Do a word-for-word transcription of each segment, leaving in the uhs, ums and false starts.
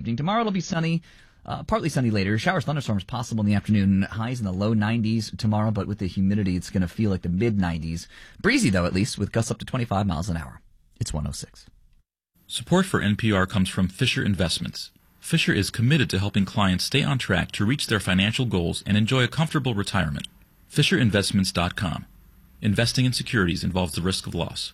evening. Tomorrow it'll be sunny. Uh, partly sunny later. Showers, thunderstorms possible in the afternoon. Highs in the low nineties tomorrow, but with the humidity, it's going to feel like the mid nineties. Breezy, though, at least, with gusts up to twenty-five miles an hour. It's one oh six. Support for N P R comes from Fisher Investments. Fisher is committed to helping clients stay on track to reach their financial goals and enjoy a comfortable retirement. Fisher Investments dot com. Investing in securities involves the risk of loss.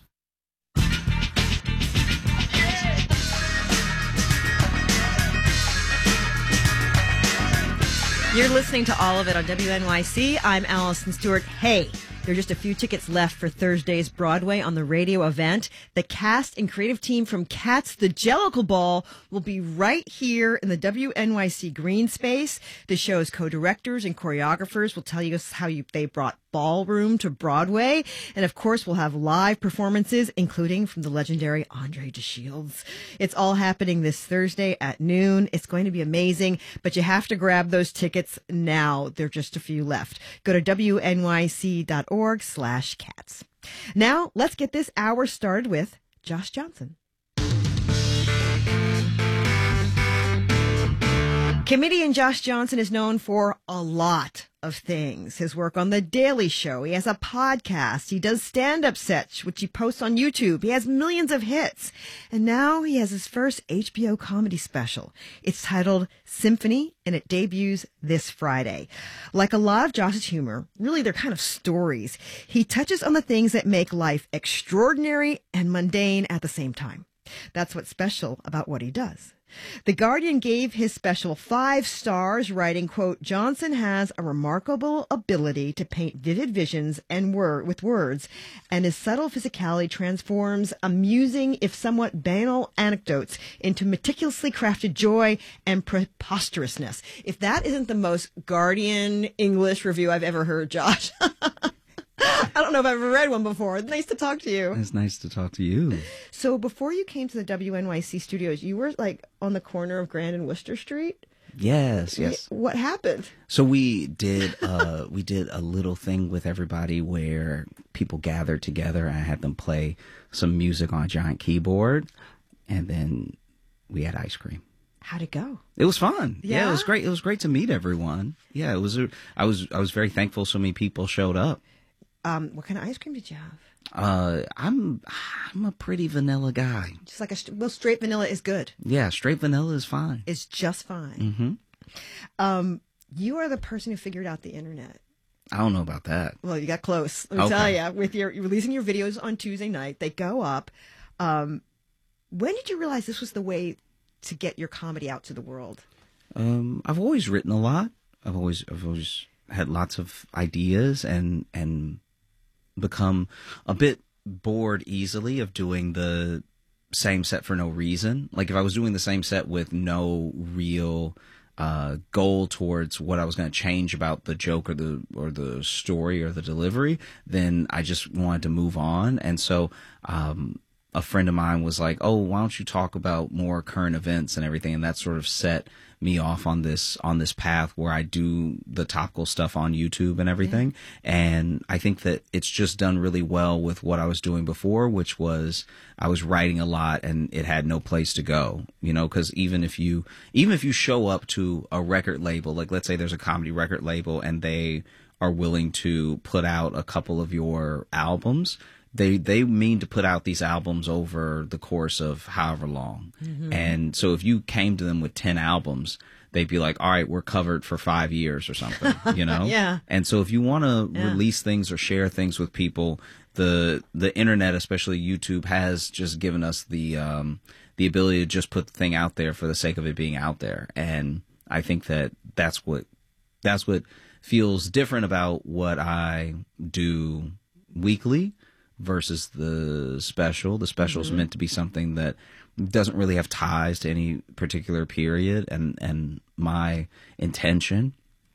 You're listening to all of it on W N Y C. I'm Allison Stewart. Hey, there are just a few tickets left for Thursday's Broadway on the Radio event. The cast and creative team from Cats the Jellicle Ball will be right here in the W N Y C green space. The show's co-directors and choreographers will tell you how you, they brought ballroom to Broadway. And of course, we'll have live performances, including from the legendary Andre DeShields. It's all happening this Thursday at noon. It's going to be amazing, but you have to grab those tickets now. There are just a few left. Go to W N Y C dot org slash cats. Now, let's get this hour started with Josh Johnson. Comedian Josh Johnson is known for a lot of things. His work on The Daily Show. He has a podcast. He does stand-up sets, which he posts on YouTube. He has millions of hits. And now he has his first H B O comedy special. It's titled Symphony, and it debuts this Friday. Like a lot of Josh's humor, really they're kind of stories. He touches on the things that make life extraordinary and mundane at the same time. That's what's special about what he does. The Guardian gave his special five stars, writing, quote, Johnson has a remarkable ability to paint vivid visions and word with words, and his subtle physicality transforms amusing, if somewhat banal, anecdotes into meticulously crafted joy and preposterousness. If that isn't the most Guardian English review I've ever heard, Josh. I don't know if I've ever read one before. It's nice to talk to you. It's nice to talk to you. So before you came to the W N Y C studios, you were like on the corner of Grand and Worcester Street? Yes, yes. What happened? So we did uh, we did a little thing with everybody where people gathered together. I had them play some music on a giant keyboard, and then we had ice cream. How'd it go? It was fun. Yeah? Yeah, it was great. It was great to meet everyone. Yeah, it was. A, I was. I was very thankful so many people showed up. Um, what kind of ice cream did you have? Uh, I'm I'm a pretty vanilla guy. Just like a well, straight vanilla is good. Yeah, straight vanilla is fine. It's just fine. Mm-hmm. Um, you are the person who figured out the internet. I don't know about that. Well, you got close. Let me Okay. tell you. With your you're releasing your videos on Tuesday night, they go up. Um, when did you realize this was the way to get your comedy out to the world? Um, I've always written a lot. I've always I've always had lots of ideas and and. become a bit bored easily of doing the same set for no reason. Like if I was doing the same set with no real uh, goal towards what I was going to change about the joke or the or the story or the delivery, then I just wanted to move on. And so um, a friend of mine was like, "Oh, why don't you talk about more current events and everything?" And that sort of set me off on this on this path where I do the topical stuff on YouTube and everything. Yeah. And I think that it's just done really well with what I was doing before, which was I was writing a lot and it had no place to go, you know, because even if you even if you show up to a record label, like let's say there's a comedy record label and they are willing to put out a couple of your albums, They they mean to put out these albums over the course of however long. Mm-hmm. And so if you came to them with ten albums, they'd be like, all right, we're covered for five years or something, you know? Yeah. And so if you want to yeah. release things or share things with people, the the internet, especially YouTube, has just given us the um, the ability to just put the thing out there for the sake of it being out there. And I think that that's what that's what feels different about what I do weekly versus the special. The special is mm-hmm. meant to be something that doesn't really have ties to any particular period, and and my intention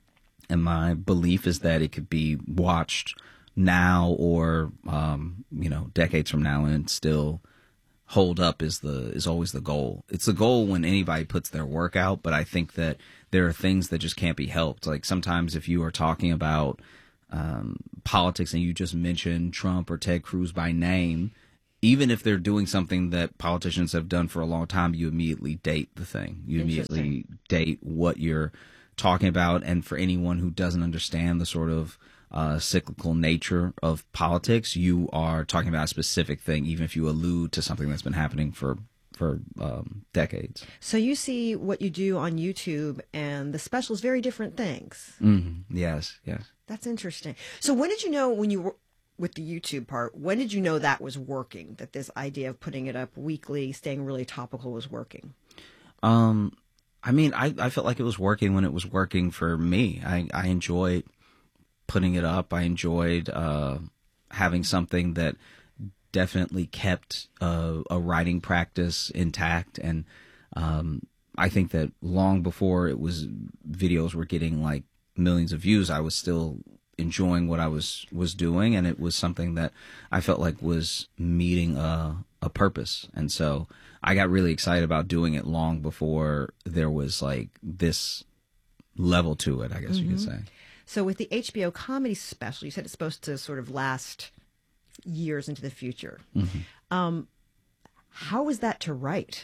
and my belief is that it could be watched now or um, you know decades from now and still hold up is the is always the goal. It's the goal when anybody puts their work out, but I think that there are things that just can't be helped. Like sometimes if you are talking about um, politics and you just mention Trump or Ted Cruz by name, even if they're doing something that politicians have done for a long time, you immediately date the thing. You immediately date what you're talking about. And for anyone who doesn't understand the sort of uh, cyclical nature of politics, you are talking about a specific thing, even if you allude to something that's been happening for for um, decades. So you see what you do on YouTube and the specials, very different things. Mm-hmm. Yes, yes. That's interesting. So when did you know, when you were with the YouTube part, when did you know that was working, that this idea of putting it up weekly, staying really topical was working? Um, I mean, I, I felt like it was working when it was working for me. I, I enjoyed putting it up. I enjoyed uh, having something that definitely kept uh, a writing practice intact. And um, I think that long before it was videos were getting like millions of views, I was still enjoying what I was was doing, and it was something that I felt like was meeting a, a purpose. And so I got really excited about doing it long before there was like this level to it, I guess mm-hmm. you could say. So with the H B O comedy special, you said it's supposed to sort of last years into the future. Mm-hmm. Um, how is that to write?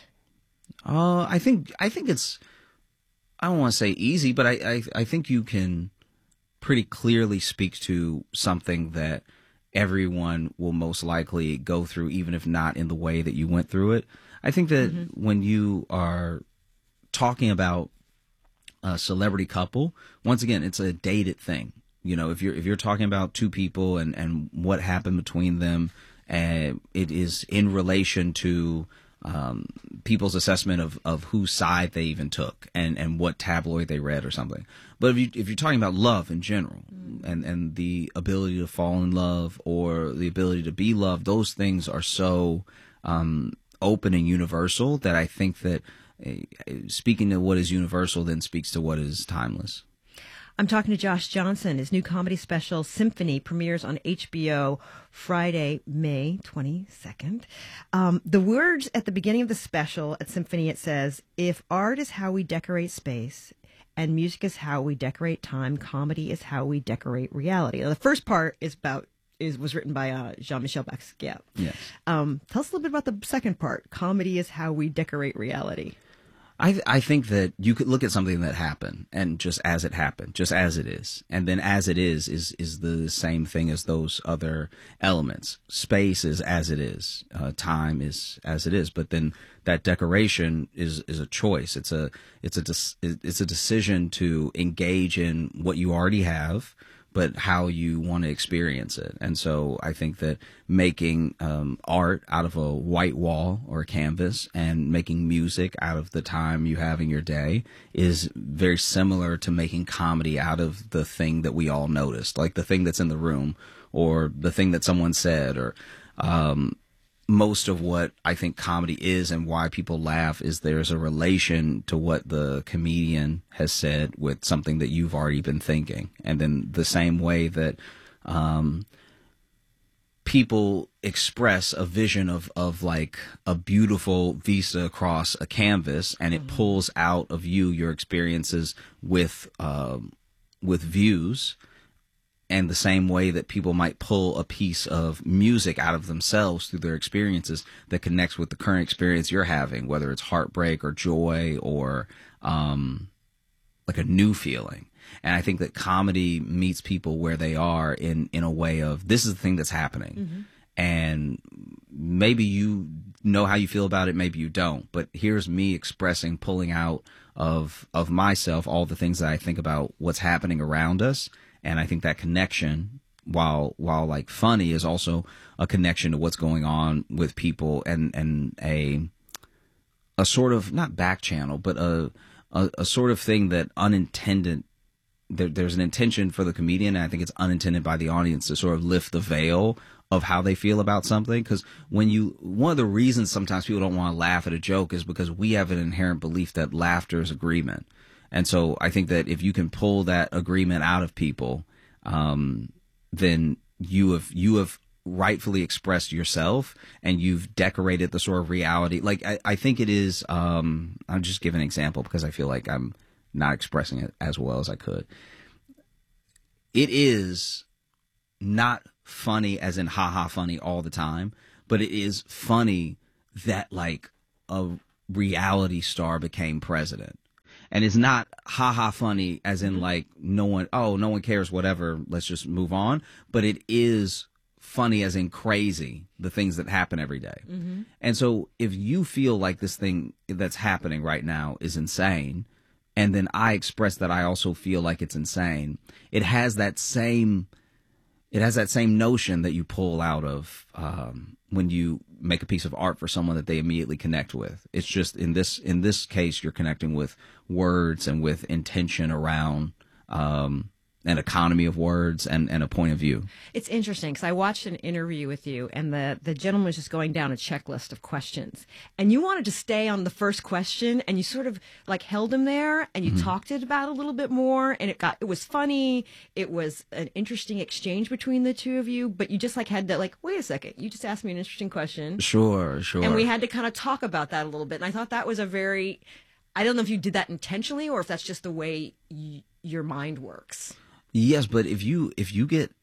Uh, I think I think it's, I don't want to say easy, but I, I, I think you can pretty clearly speak to something that everyone will most likely go through, even if not in the way that you went through it. I think that mm-hmm. when you are talking about a celebrity couple, once again, it's a dated thing. You know, if you're if you're talking about two people and, and what happened between them, and it is in relation to um, people's assessment of, of whose side they even took and, and what tabloid they read or something. But if you if you're talking about love in general mm. and, and the ability to fall in love or the ability to be loved, those things are so um, open and universal that I think that uh, speaking to what is universal then speaks to what is timeless. I'm talking to Josh Johnson. His new comedy special, Symphony, premieres on H B O Friday, May twenty-second. Um, the words at the beginning of the special at Symphony, it says, "If art is how we decorate space and music is how we decorate time, comedy is how we decorate reality." Now, the first part is about is was written by uh, Jean-Michel Basquiat. Yes. Um, tell us a little bit about the second part. Comedy is how we decorate reality. I I think that you could look at something that happened and just as it happened, just as it is. And then as it is, is, is the same thing as those other elements. Space is as it is. Uh, time is as it is. But then that decoration is, is a choice. It's a, it's a, it's a decision to engage in what you already have, but how you want to experience it. And so I think that making um, art out of a white wall or a canvas and making music out of the time you have in your day is very similar to making comedy out of the thing that we all noticed, like the thing that's in the room or the thing that someone said or um, most of what I think comedy is and why people laugh is there's a relation to what the comedian has said with something that you've already been thinking. And then the same way that um, people express a vision of, of like a beautiful vista across a canvas and it pulls out of you your experiences with um, with views. And the same way that people might pull a piece of music out of themselves through their experiences that connects with the current experience you're having, whether it's heartbreak or joy or um, like a new feeling. And I think that comedy meets people where they are in, in a way of this is the thing that's happening. Mm-hmm. And maybe you know how you feel about it, maybe you don't. But here's me expressing, pulling out of of myself all the things that I think about what's happening around us. And I think that connection, while while like funny, is also a connection to what's going on with people and, and a a sort of not back channel, but a a, a sort of thing that unintended. There, there's an intention for the comedian, and I think it's unintended by the audience to sort of lift the veil of how they feel about something. Because when you, one of the reasons sometimes people don't want to laugh at a joke is because we have an inherent belief that laughter is agreement. And so I think that if you can pull that agreement out of people, um, then you have you have rightfully expressed yourself and you've decorated the sort of reality. Like I, I think it is. Um, I'll just give an example because I feel like I'm not expressing it as well as I could. It is not funny as in ha ha funny all the time, but it is funny that like a reality star became president. And it's not ha-ha funny as in like no one, oh, no one cares, whatever, let's just move on. But it is funny as in crazy, the things that happen every day. Mm-hmm. And so if you feel like this thing that's happening right now is insane, and then I express that I also feel like it's insane, it has that same, it has that same notion that you pull out of um, when you make a piece of art for someone that they immediately connect with. It's just in this in this case, you're connecting with words and with intention around um, an economy of words and, and a point of view. It's interesting because I watched an interview with you, and the, the gentleman was just going down a checklist of questions. And you wanted to stay on the first question, and you sort of like held him there, and you mm-hmm. talked it about a little bit more, and it got it was funny. It was an interesting exchange between the two of you, but you just like had to like, wait a second, you just asked me an interesting question. Sure, sure. And we had to kind of talk about that a little bit. And I thought that was a very, I don't know if you did that intentionally or if that's just the way y- your mind works. Yes, but if you if you get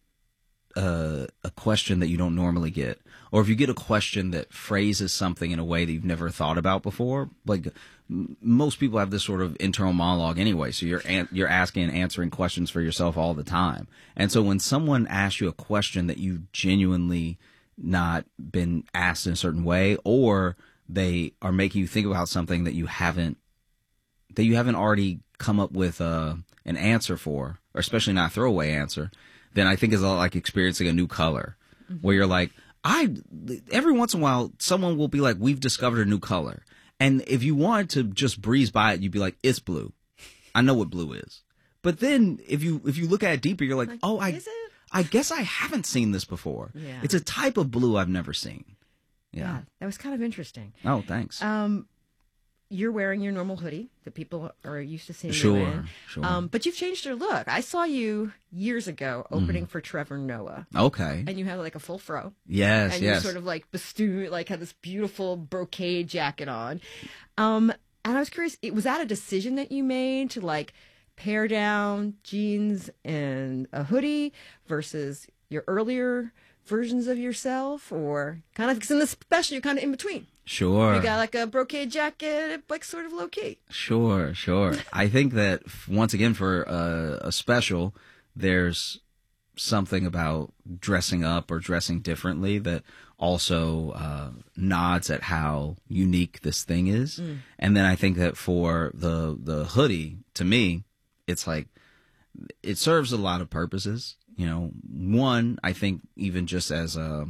uh, a question that you don't normally get, or if you get a question that phrases something in a way that you've never thought about before, like m- most people have this sort of internal monologue anyway, so you're an- you're asking and answering questions for yourself all the time. And so when someone asks you a question that you've genuinely not been asked in a certain way, or they are making you think about something that you haven't that you haven't already come up with uh, an answer for, or especially not a throwaway answer, then I think it's a lot like experiencing a new color, mm-hmm. where you're like, I, every once in a while, someone will be like, we've discovered a new color. And if you wanted to just breeze by it, you'd be like, it's blue. I know what blue is. But then if you, if you look at it deeper, you're like, like oh, I, I guess I haven't seen this before. Yeah. It's a type of blue I've never seen. Yeah. yeah. That was kind of interesting. Oh, thanks. Um, You're wearing your normal hoodie that people are used to seeing sure, you in. Sure, um, but you've changed your look. I saw you years ago opening mm. for Trevor Noah. Okay. And you had like a full fro. Yes, and yes. you sort of like bestu- like had this beautiful brocade jacket on. Um, and I was curious, it, was that a decision that you made to like pare down jeans and a hoodie versus your earlier versions of yourself, or kind of, because in the special you're kind of in between? Sure. You got like a brocade jacket, like sort of low key. Sure, sure. I think that once again for a, a special, there's something about dressing up or dressing differently that also uh, nods at how unique this thing is. Mm. And then I think that for the the hoodie, to me, it's like it serves a lot of purposes. You know, one, I think even just as a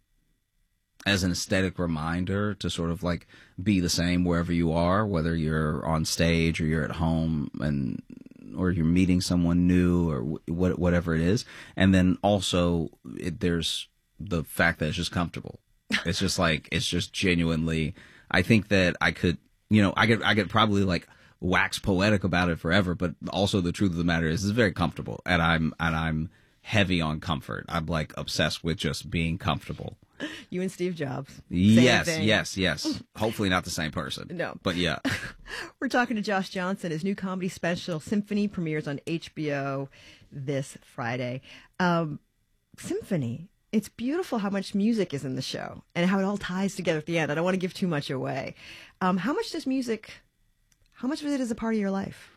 as an aesthetic reminder to sort of like be the same wherever you are, whether you're on stage or you're at home, and or you're meeting someone new, or wh- whatever it is. And then also it, there's the fact that it's just comfortable. It's just like, it's just genuinely, I think that I could, you know, I could, I could probably like wax poetic about it forever, but also the truth of the matter is it's very comfortable, and I'm, and I'm heavy on comfort. I'm like obsessed with just being comfortable. You and Steve Jobs. Yes, thing. yes, yes. Hopefully not the same person. No. But yeah. We're talking to Josh Johnson. His new comedy special, Symphony, premieres on H B O this Friday. Um, Symphony. It's beautiful how much music is in the show and how it all ties together at the end. I don't want to give too much away. Um, how much does music, how much of it is a part of your life?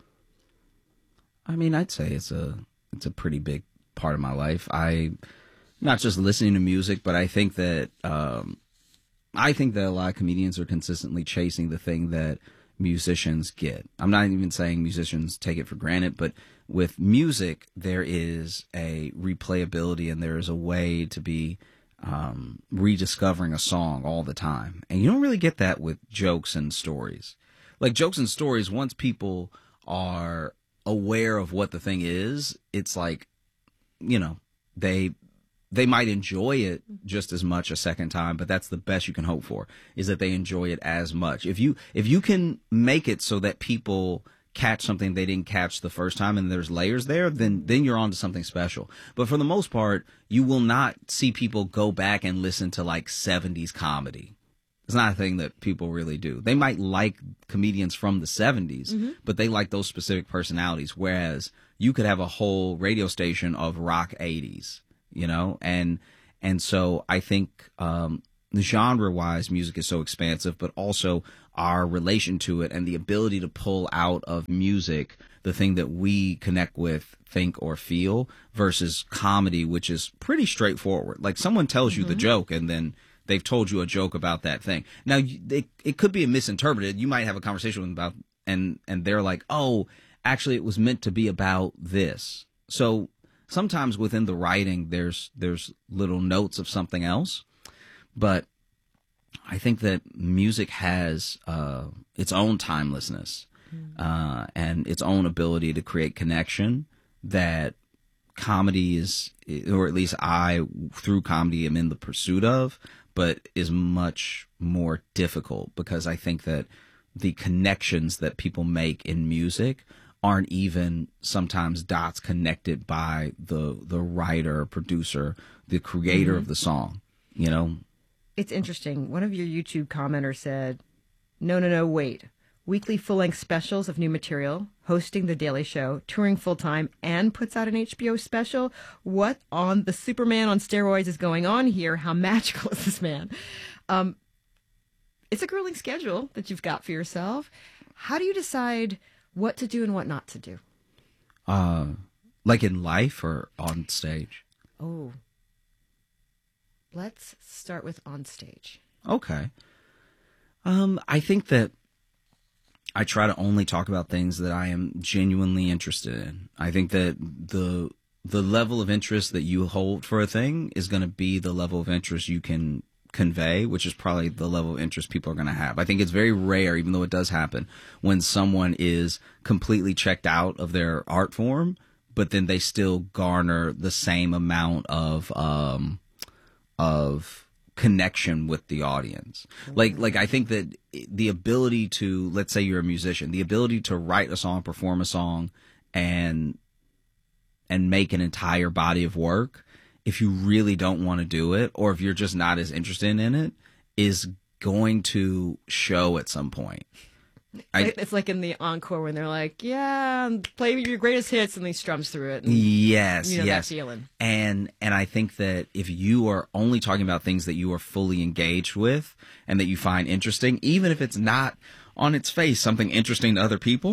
I mean, I'd say it's a it's a pretty big part of my life. I... Not just listening to music, but I think that um, I think that a lot of comedians are consistently chasing the thing that musicians get. I'm not even saying musicians take it for granted, but with music, there is a replayability and there is a way to be um, rediscovering a song all the time. And you don't really get that with jokes and stories. Like jokes and stories, once people are aware of what the thing is, it's like, you know, they... They might enjoy it just as much a second time, but that's the best you can hope for, is that they enjoy it as much. If you if you can make it so that people catch something they didn't catch the first time and there's layers there, then then you're on to something special. But for the most part, you will not see people go back and listen to like seventies comedy. It's not a thing that people really do. They might like comedians from the seventies, mm-hmm. but they like those specific personalities, whereas you could have a whole radio station of rock eighties. You know, and and so I think um, genre-wise, music is so expansive, but also our relation to it and the ability to pull out of music the thing that we connect with, think, or feel, versus comedy, which is pretty straightforward. Like someone tells mm-hmm. you the joke and then they've told you a joke about that thing. Now, it, it could be misinterpreted. You might have a conversation with them about, and, and they're like, oh, actually it was meant to be about this. So sometimes within the writing, there's, there's little notes of something else. But I think that music has uh, its own timelessness uh, and its own ability to create connection that comedy is, or at least I, through comedy, am in the pursuit of, but is much more difficult because I think that the connections that people make in music aren't even sometimes dots connected by the the writer, producer, the creator mm-hmm. of the song, you know? It's interesting. One of your YouTube commenters said, no, no, no, wait. Weekly full-length specials of new material, hosting The Daily Show, touring full-time, and puts out an H B O special. What on the Superman on steroids is going on here? How magical is this man? Um, it's a grueling schedule that you've got for yourself. How do you decide what to do and what not to do? Uh, like in life or on stage? Oh, let's start with on stage. Okay. Um, I think that I try to only talk about things that I am genuinely interested in. I think that the the level of interest that you hold for a thing is going to be the level of interest you can convey, which is probably the level of interest people are going to have. I think it's very rare, even though it does happen, when someone is completely checked out of their art form, but then they still garner the same amount of um, of connection with the audience. Like, like I think that the ability to, let's say you're a musician, the ability to write a song, perform a song, and and make an entire body of work, if you really don't want to do it, or if you're just not as interested in it, is going to show at some point. I, it's like in the encore when they're like, yeah, play your greatest hits, and they strums through it. And, yes, you know, yes. that feeling. And, and I think that if you are only talking about things that you are fully engaged with and that you find interesting, even if it's not on its face something interesting to other people,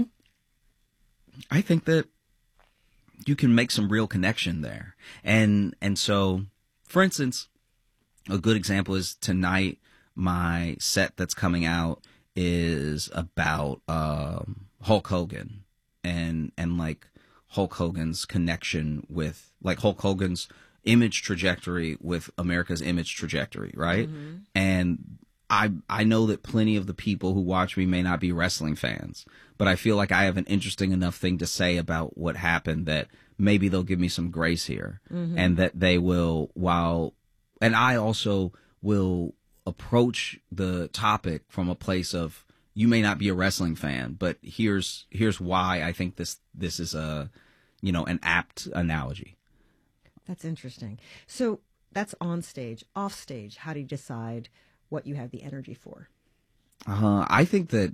I think that you can make some real connection there. And, and so, for instance, a good example is tonight, my set that's coming out is about um, Hulk Hogan and and like Hulk Hogan's connection with, like, Hulk Hogan's image trajectory with America's image trajectory, right? Mm-hmm. And I I know that plenty of the people who watch me may not be wrestling fans, but I feel like I have an interesting enough thing to say about what happened that maybe they'll give me some grace here, mm-hmm. and that they will, while, and I also will approach the topic from a place of, you may not be a wrestling fan, but here's here's why I think this this is a, you know, an apt analogy. That's interesting. So that's on stage. Off stage, how do you decide what you have the energy for? Uh, I think that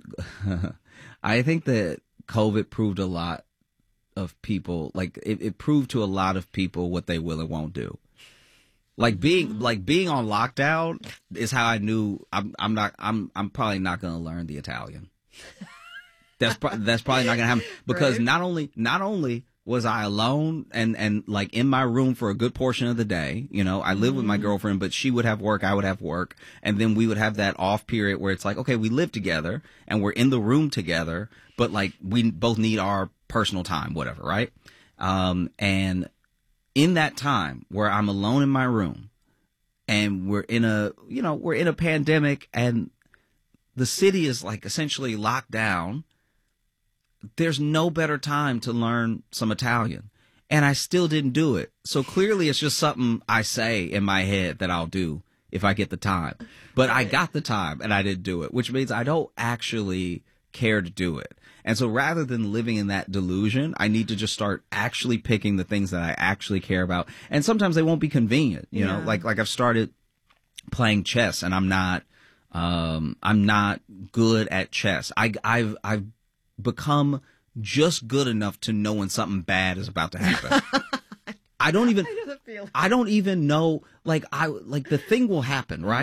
I think that COVID proved a lot of people, like it, it proved to a lot of people what they will and won't do. Like being like being on lockdown is how I knew I'm I'm not I'm I'm probably not going to learn the Italian. That's pro- that's probably not going to happen, because right. not only not only was I alone and and like in my room for a good portion of the day, you know, I lived mm-hmm. with my girlfriend, but she would have work, I would have work, and then we would have that off period where it's like, okay, we live together and we're in the room together, but like we both need our personal time, whatever, right? Um, and in that time where I'm alone in my room and we're in a, you know, we're in a pandemic and the city is like essentially locked down, there's no better time to learn some Italian. And I still didn't do it. So clearly it's just something I say in my head that I'll do if I get the time. But I got the time and I didn't do it, which means I don't actually care to do it. And so rather than living in that delusion, I need to just start actually picking the things that I actually care about. And sometimes they won't be convenient, you yeah. know, like, like I've started playing chess and I'm not, um, I'm not good at chess. I, I've, I've become just good enough to know when something bad is about to happen. I don't even, I, I don't even know, like I, like the thing will happen, right? Mm-hmm.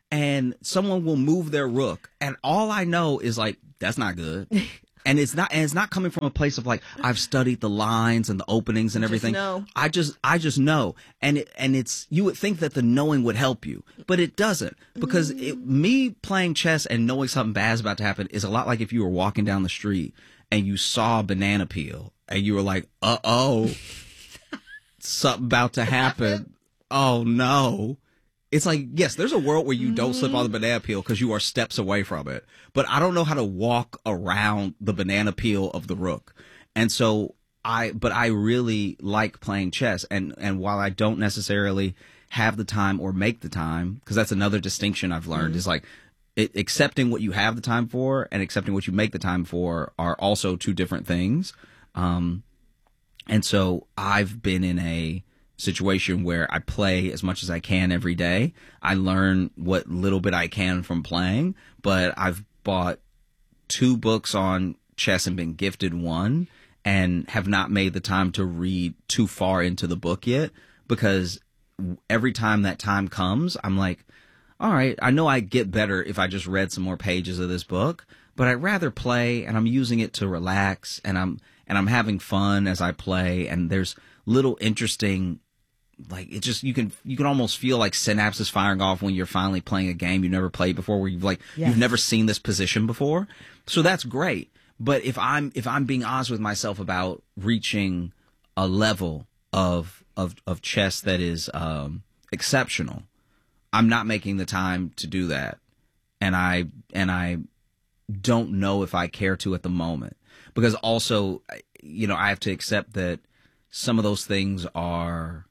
and someone will move their rook, and all I know is like, that's not good. And it's not, and it's not coming from a place of like, I've studied the lines and the openings and everything. know. I just, I just know. And it, and it's, you would think that the knowing would help you, but it doesn't, because it, me playing chess and knowing something bad is about to happen is a lot like if you were walking down the street and you saw a banana peel and you were like, uh oh, something about to happen. Oh no. It's like, yes, there's a world where you don't slip on the banana peel because you are steps away from it. But I don't know how to walk around the banana peel of the rook. And so I, but I really like playing chess. And, and while I don't necessarily have the time or make the time, because that's another distinction I've learned, mm-hmm. is like it, accepting what you have the time for and accepting what you make the time for are also two different things. Um, and so I've been in a situation where I play as much as I can every day. I learn what little bit I can from playing, but I've bought two books on chess and been gifted one and have not made the time to read too far into the book yet, because every time that time comes, I'm like, all right, I know I get better if I just read some more pages of this book, but I'd rather play, and I'm using it to relax, and I'm and I'm having fun as I play, and there's little interesting, like, it just, you can you can almost feel like synapses firing off when you're finally playing a game you've never played before, where you've like Yes. you've never seen this position before. So that's great. But if I'm if I'm being honest with myself about reaching a level of of of chess that is um, exceptional, I'm not making the time to do that, and I and I don't know if I care to at the moment, because also, you know, I have to accept that some of those things are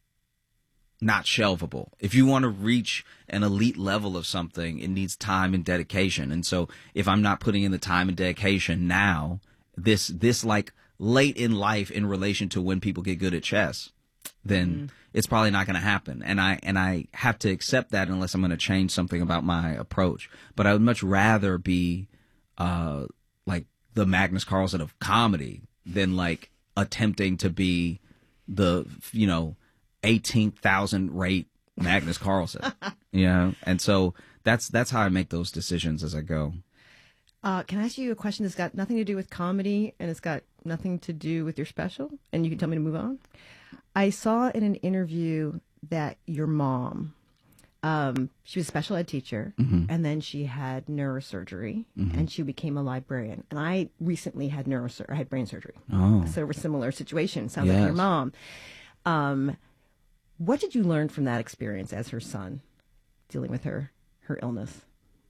not shelvable. If you want to reach an elite level of something, it needs time and dedication. And so if I'm not putting in the time and dedication now, this, this like late in life in relation to when people get good at chess, then mm-hmm. it's probably not going to happen. And I, and I have to accept that unless I'm going to change something about my approach. But I would much rather be, uh, like the Magnus Carlsen of comedy than like attempting to be the, you know, eighteenth thousand rate Magnus Carlsen, you know? And so that's, that's how I make those decisions as I go. Uh, can I ask you a question that's got nothing to do with comedy and it's got nothing to do with your special? And you can tell me to move on. I saw in an interview that your mom, um, she was a special ed teacher, mm-hmm. and then she had neurosurgery, mm-hmm. and she became a librarian. And I recently had neurosur- I had brain surgery. Oh. So we're similar situation. Sounds Yes. like your mom. Um, What did you learn from that experience as her son, dealing with her her illness?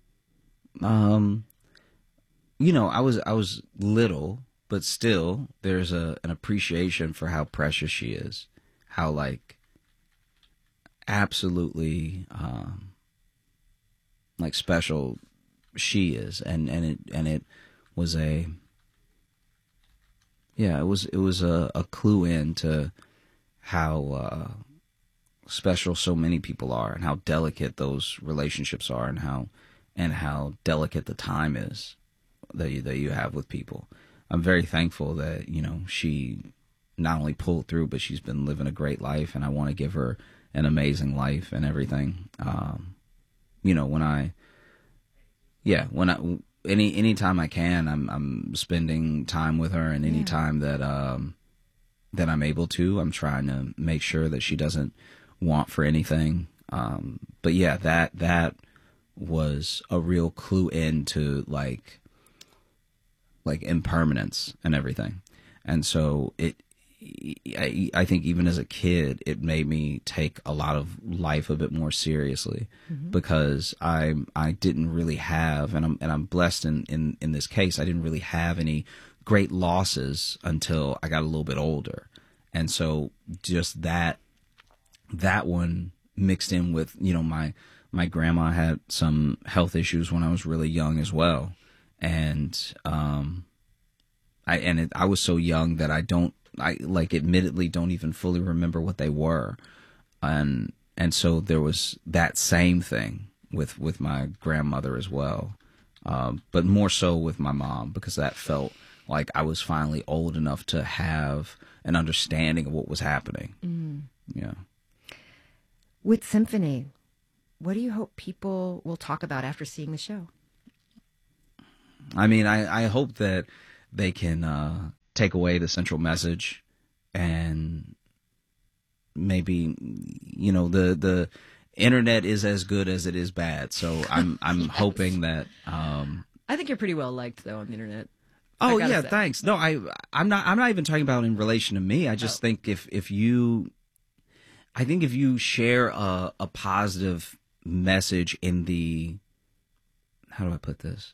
Um, you know, I was I was little, but still, there's a an appreciation for how precious she is, how like absolutely um, like special she is, and and it and it was a yeah, it was it was a, a clue into how. Uh, special so many people are, and how delicate those relationships are, and how and how delicate the time is that you, that you have with people. I'm very thankful that, you know, she not only pulled through, but she's been living a great life, and I want to give her an amazing life and everything. Um, you know, when I, yeah, when I, any anytime I can, I'm I'm spending time with her, and any Yeah. time that um that I'm able to, I'm trying to make sure that she doesn't want for anything. Um, but yeah, that, that was a real clue into like, like impermanence and everything. And so it, I, I think even as a kid, it made me take a lot of life a bit more seriously, mm-hmm. because I, I didn't really have, and I'm, and I'm blessed in, in, in this case, I didn't really have any great losses until I got a little bit older. And so just that, that one mixed in with, you know, my, my grandma had some health issues when I was really young as well. And, um, I, and it, I was so young that I don't, I like admittedly don't even fully remember what they were. And, and so there was that same thing with, with my grandmother as well. Um, but more so with my mom, because that felt like I was finally old enough to have an understanding of what was happening. Mm. Yeah. With symphony, what do you hope people will talk about after seeing the show? I mean, I, I hope that they can uh, take away the central message, and maybe, you know, the the internet is as good as it is bad. So I'm I'm yes. hoping that. Um, I think you're pretty well liked though on the internet. Oh yeah, say. Thanks. No, I I'm not I'm not even talking about in relation to me. I just oh. think if if you, I think if you share a a positive message in the, how do I put this?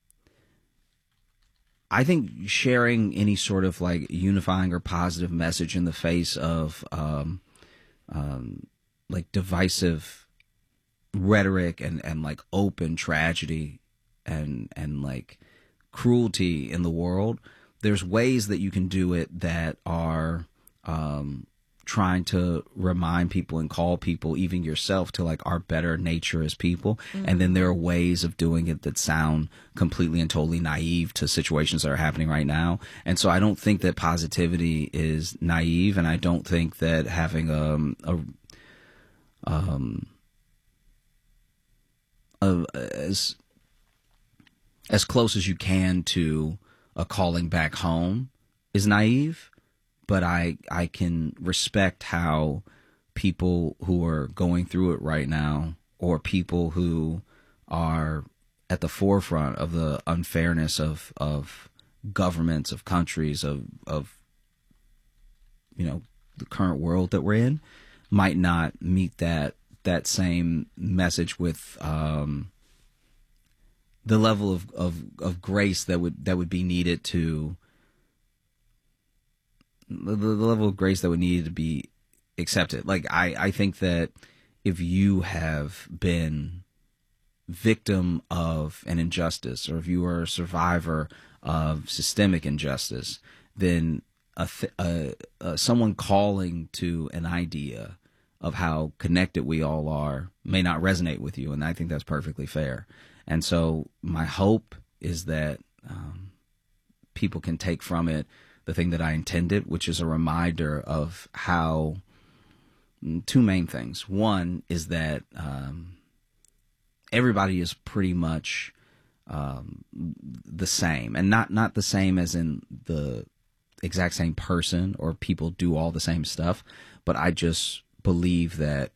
I think sharing any sort of like unifying or positive message in the face of um, um, like divisive rhetoric and, and like open tragedy and and like cruelty in the world, there's ways that you can do it that are um, trying to remind people and call people, even yourself, to like our better nature as people. Mm-hmm. And then there are ways of doing it that sound completely and totally naive to situations that are happening right now. And so I don't think that positivity is naive, and I don't think that having um, a um a, as as close as you can to a calling back home is naive. But I, I can respect how people who are going through it right now, or people who are at the forefront of the unfairness of, of governments, of countries, of, of, you know, the current world that we're in, might not meet that, that same message with, um, the level of, of, of grace that would, that would be needed to, The, the level of grace that would need to be accepted. Like, I, I think that if you have been victim of an injustice, or if you are a survivor of systemic injustice, then a, a, a someone calling to an idea of how connected we all are may not resonate with you, and I think that's perfectly fair. And so my hope is that um, people can take from it the thing that I intended, which is a reminder of how, two main things. One is that um, everybody is pretty much um, the same, and not, not the same as in the exact same person or people do all the same stuff, but I just believe that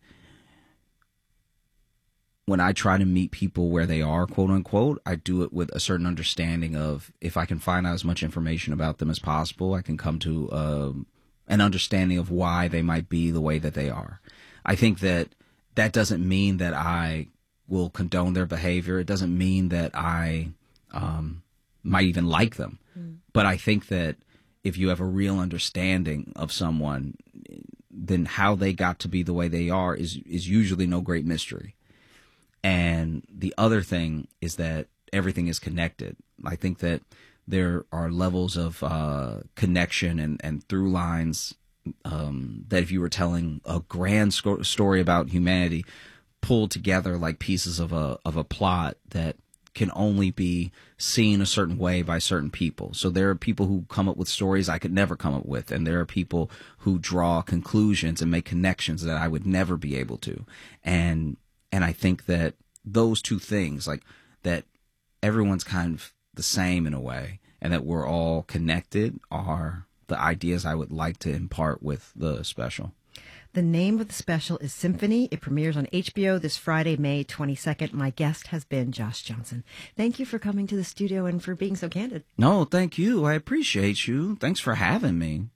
when I try to meet people where they are, quote unquote, I do it with a certain understanding of, if I can find out as much information about them as possible, I can come to uh, an understanding of why they might be the way that they are. I think that that doesn't mean that I will condone their behavior. It doesn't mean that I um, might even like them. Mm. But I think that if you have a real understanding of someone, then how they got to be the way they are is is usually no great mystery. And the other thing is that everything is connected. I think that there are levels of uh, connection and, and through lines um, that if you were telling a grand sco- story about humanity, pulled together like pieces of a of a plot that can only be seen a certain way by certain people. So there are people who come up with stories I could never come up with, and there are people who draw conclusions and make connections that I would never be able to. And And I think that those two things, like that everyone's kind of the same in a way, and that we're all connected, are the ideas I would like to impart with the special. The name of the special is Symphony. It premieres on H B O this Friday, May twenty-second. My guest has been Josh Johnson. Thank you for coming to the studio and for being so candid. No, thank you. I appreciate you. Thanks for having me.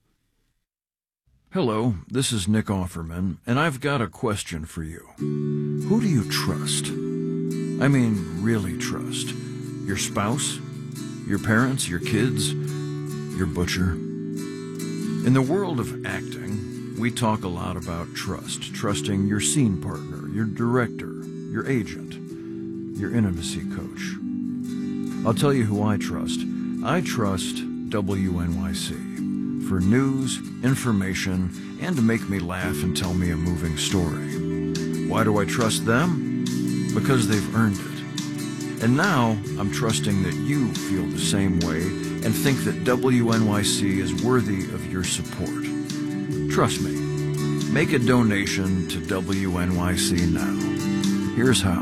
Hello, this is Nick Offerman, and I've got a question for you. Who do you trust? I mean, really trust. Your spouse? Your parents? Your kids? Your butcher? In the world of acting, we talk a lot about trust. Trusting your scene partner, your director, your agent, your intimacy coach. I'll tell you who I trust. I trust W N Y C. For news, information, and to make me laugh and tell me a moving story. Why do I trust them? Because they've earned it. And now I'm trusting that you feel the same way and think that W N Y C is worthy of your support. Trust me. Make a donation to W N Y C now. Here's how.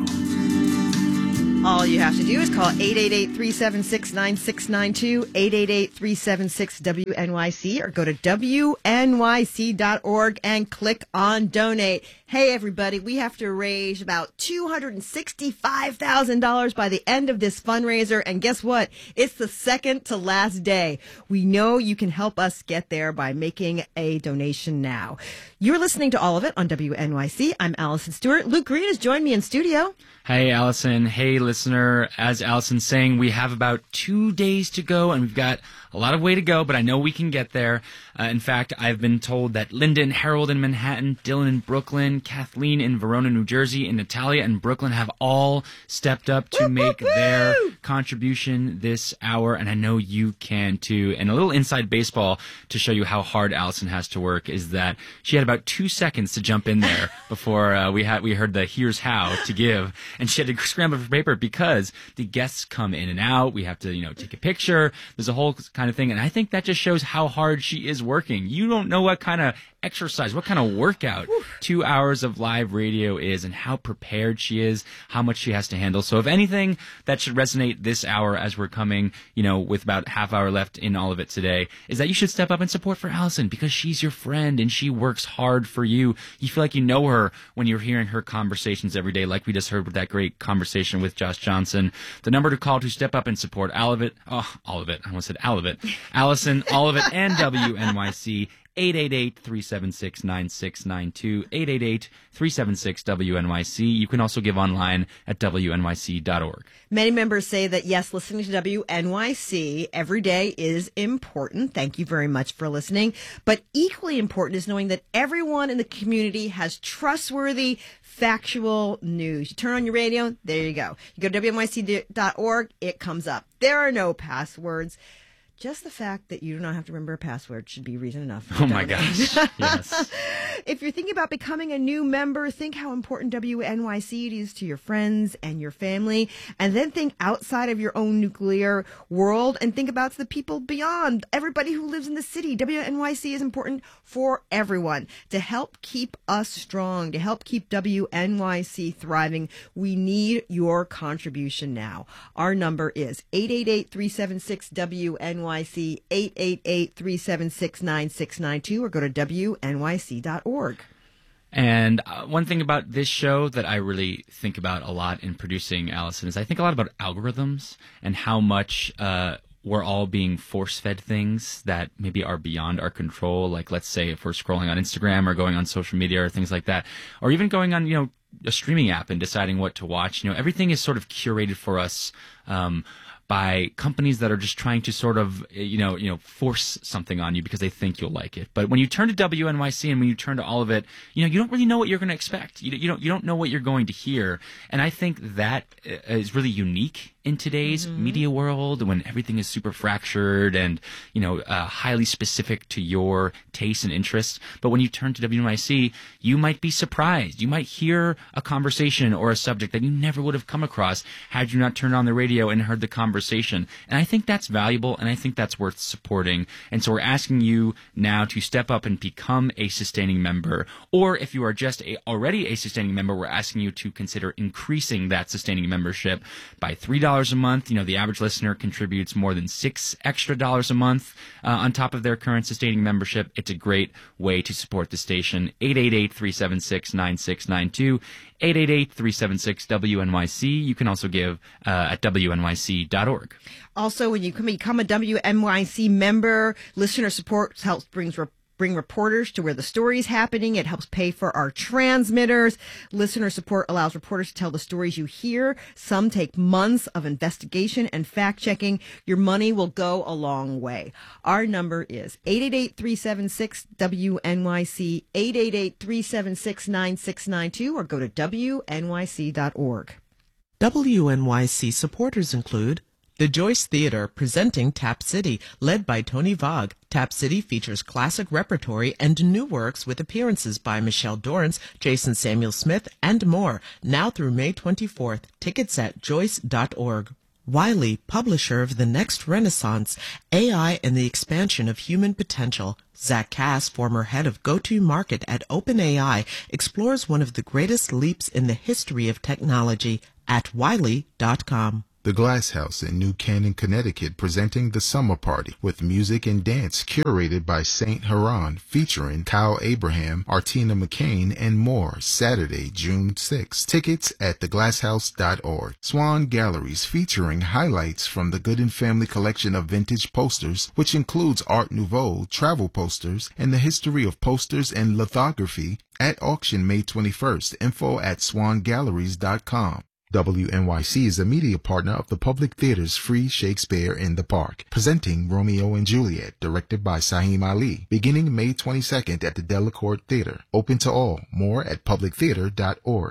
All you have to do is call eight eight eight, three seven six, nine six nine two, eight eight eight, three seven six, W N Y C, or go to W N Y C dot org and click on donate. Hey, everybody, we have to raise about two hundred sixty-five thousand dollars by the end of this fundraiser. And guess what? It's the second to last day. We know you can help us get there by making a donation now. You're listening to all of it on W N Y C. I'm Allison Stewart. Luke Green has joined me in studio. Hey, Allison. Hey, listener. As Allison's saying, we have about two days to go, and we've got a lot of way to go, but I know we can get there. Uh, in fact, I've been told that Linda and Harold in Manhattan, Dylan in Brooklyn, Kathleen in Verona, New Jersey, and Natalia in Brooklyn have all stepped up to make their contribution this hour, and I know you can too. And a little inside baseball to show you how hard Allison has to work is that she had about two seconds to jump in there before uh, we had we heard the here's how to give, and she had to scramble for paper because the guests come in and out. We have to, you know, take a picture. There's a whole kind of thing, and I think that just shows how hard she is working. You don't know what kind of exercise, what kind of workout two hours of live radio is, and how prepared she is, how much she has to handle. So if anything that should resonate this hour as we're coming, you know, with about half hour left in all of it today, is that you should step up and support for Allison because she's your friend and she works hard for you. You feel like you know her when you're hearing her conversations every day, like we just heard with that great conversation with Josh Johnson. The number to call to step up and support all of it, oh, all of it, I almost said all of it, Allison, all of it, and W N Y C, eight eight eight, three seven six, nine six nine two, eight eight eight, three seven six, W N Y C. You can also give online at W N Y C dot org. Many members say that, yes, listening to W N Y C every day is important. Thank you very much for listening. But equally important is knowing that everyone in the community has trustworthy, factual news. You turn on your radio, there you go. You go to W N Y C dot org, it comes up. There are no passwords. Just the fact that you do not have to remember a password should be reason enough. Oh, my gosh. Yes. If you're thinking about becoming a new member, think how important W N Y C is to your friends and your family. And then think outside of your own nuclear world and think about the people beyond, everybody who lives in the city. W N Y C is important for everyone. To help keep us strong, to help keep W N Y C thriving, we need your contribution now. Our number is eight eight eight, three seven six, W N Y C, eight eight eight, three seven six, nine six nine two, or go to W N Y C dot org. And uh, one thing about this show that I really think about a lot in producing, Allison, is I think a lot about algorithms and how much uh, we're all being force-fed things that maybe are beyond our control. Like, let's say if we're scrolling on Instagram or going on social media or things like that, or even going on, you know, a streaming app and deciding what to watch. You know, everything is sort of curated for us um, by companies that are just trying to sort of, you know, you know, force something on you because they think you'll like it. But when you turn to W N Y C and when you turn to all of it, you know, you don't really know what you're going to expect. You, you don't, you don't know what you're going to hear. And I think that is really unique in today's mm-hmm. media world when everything is super fractured and, you know, uh, highly specific to your tastes and interests. But when you turn to W N Y C, you might be surprised. You might hear a conversation or a subject that you never would have come across had you not turned on the radio and heard the conversation. And I think that's valuable, and I think that's worth supporting. And so we're asking you now to step up and become a sustaining member. Or if you are just a, already a sustaining member, we're asking you to consider increasing that sustaining membership by three dollars a month. You know, the average listener contributes more than six extra dollars a month uh, on top of their current sustaining membership. It's a great way to support the station. eight eight eight, three seven six, nine six nine two, eight eight eight, three seven six, W N Y C. You can also give uh, at W N Y C dot org. Also, when you become a W N Y C member, listener support helps brings re- bring reporters to where the story's happening. It helps pay for our transmitters. Listener support allows reporters to tell the stories you hear. Some take months of investigation and fact-checking. Your money will go a long way. Our number is eight eight eight, three seven six, W N Y C, eight eight eight, three seven six, nine six nine two, or go to W N Y C dot org. W N Y C supporters include the Joyce Theater, presenting Tap City, led by Tony Vogue. Tap City features classic repertory and new works with appearances by Michelle Dorrance, Jason Samuel Smith, and more, now through May twenty-fourth. Tickets at Joyce dot org. Wiley, publisher of The Next Renaissance, A I and the Expansion of Human Potential. Zach Cass, former head of go-to-market at OpenAI, explores one of the greatest leaps in the history of technology at wiley dot com. The Glass House in New Canaan, Connecticut, presenting The Summer Party with music and dance curated by Saint Haran, featuring Kyle Abraham, Artina McCain, and more, Saturday, June sixth. Tickets at the glass house dot org. Swan Galleries, featuring highlights from the Gooden Family collection of vintage posters, which includes Art Nouveau, travel posters, and the history of posters and lithography, at auction May twenty-first. Info at swan galleries dot com. W N Y C is a media partner of the Public Theater's Free Shakespeare in the Park, presenting Romeo and Juliet, directed by Saheem Ali, beginning May twenty-second at the Delacorte Theater. Open to all. More at public theater dot org.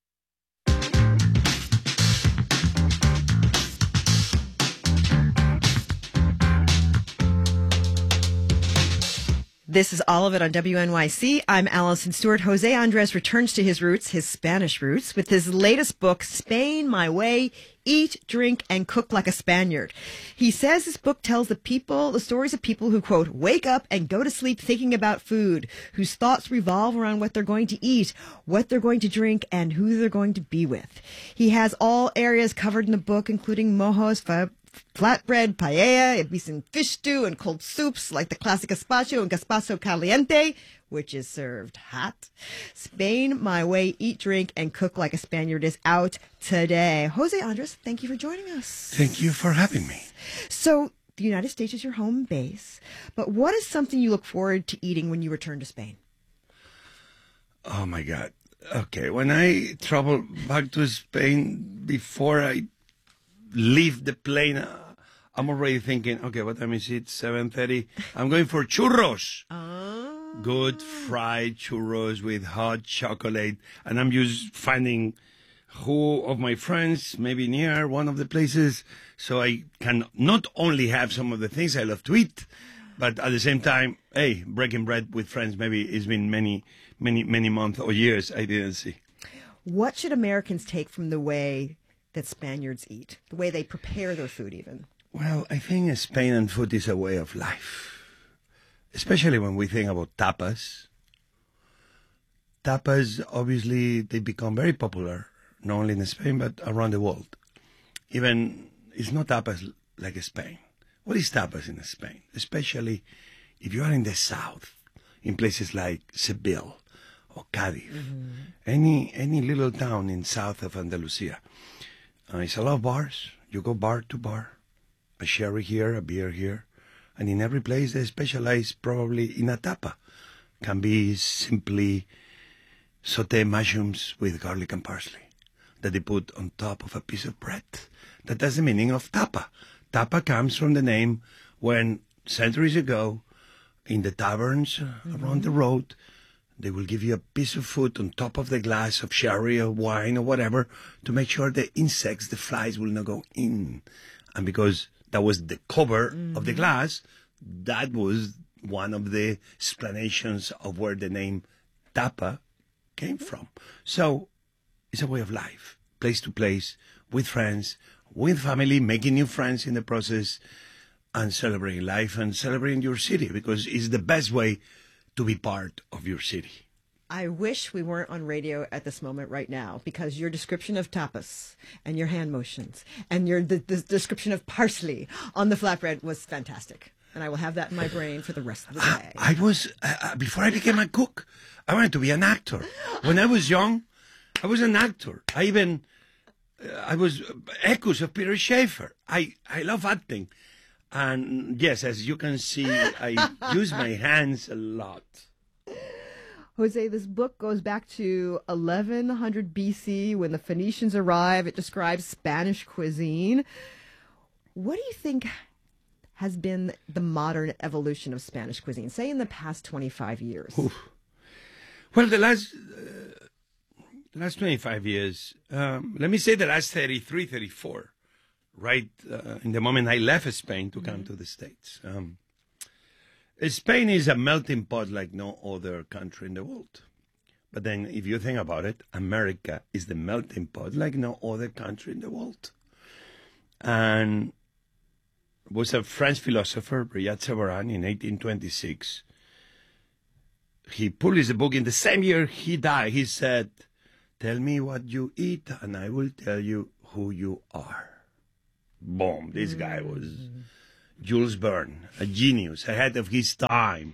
This is all of it on W N Y C. I'm Allison Stewart. Jose Andres returns to his roots, his Spanish roots, with his latest book, Spain My Way, Eat, Drink, and Cook Like a Spaniard. He says this book tells the people, the stories of people who, quote, wake up and go to sleep thinking about food, whose thoughts revolve around what they're going to eat, what they're going to drink, and who they're going to be with. He has all areas covered in the book, including mojos, fa- flatbread, paella, Ibisan fish stew, and cold soups like the classic gazpacho and gazpacho caliente, which is served hot. Spain My Way, Eat, Drink, and Cook Like a Spaniard is out today. Jose Andres, thank you for joining us. Thank you for having me. So, the United States is your home base, but what is something you look forward to eating when you return to Spain? Oh, my God. Okay, when I travel back to Spain, before I leave the plane, uh, I'm already thinking, okay, what time is it? seven thirty. I'm going for churros. Oh. Good fried churros with hot chocolate. And I'm just finding who of my friends maybe near one of the places, so I can not only have some of the things I love to eat, but at the same time, hey, breaking bread with friends, maybe it's been many, many, many months or years I didn't see. What should Americans take from the way that Spaniards eat, the way they prepare their food even? Well, I think Spain and food is a way of life, especially when we think about tapas. Tapas, obviously, they become very popular, not only in Spain, but around the world. Even, it's not tapas like Spain. What is tapas in Spain? Especially if you are in the south, in places like Seville or Cadiz, mm-hmm. any any little town in south of Andalusia. Uh, it's a lot of bars. You go bar to bar, a sherry here, a beer here, and in every place they specialize probably in a tapa. Can be simply sauté mushrooms with garlic and parsley that they put on top of a piece of bread. That is the meaning of tapa. Tapa comes from the name when centuries ago, in the taverns mm-hmm. around the road, they will give you a piece of food on top of the glass of sherry or wine or whatever to make sure the insects, the flies will not go in. And because that was the cover mm-hmm. of the glass, that was one of the explanations of where the name tapa came from. So it's a way of life, place to place, with friends, with family, making new friends in the process, and celebrating life and celebrating your city, because it's the best way to be part of your city. I wish we weren't on radio at this moment right now, because your description of tapas and your hand motions and your the, the description of parsley on the flatbread was fantastic. And I will have that in my brain for the rest of the day. I, I was, uh, before I became a cook, I wanted to be an actor. When I was young, I was an actor. I even, uh, I was echoes of Peter Schaefer. I, I love acting. And yes, as you can see, I use my hands a lot. Jose, this book goes back to eleven hundred B C when the Phoenicians arrive. It describes Spanish cuisine. What do you think has been the modern evolution of Spanish cuisine, say in the past twenty-five years? Oof. Well, the last uh, the last twenty-five years, um, let me say the last thirty-three, thirty-four, right uh, in the moment I left Spain to mm-hmm. come to the States. Um, Spain is a melting pot like no other country in the world. But then if you think about it, America is the melting pot like no other country in the world. and was a French philosopher, Brillat Savarin, in eighteen twenty-six. He published a book in the same year he died. He said, "Tell me what you eat, and I will tell you who you are." Boom. This guy was Jules Verne, a genius, ahead of his time.